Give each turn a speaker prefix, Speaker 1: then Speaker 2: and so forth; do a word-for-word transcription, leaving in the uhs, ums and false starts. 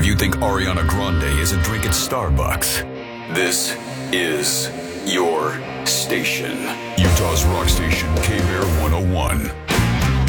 Speaker 1: if you think Ariana Grande is a drink at Starbucks, this is your station. Utah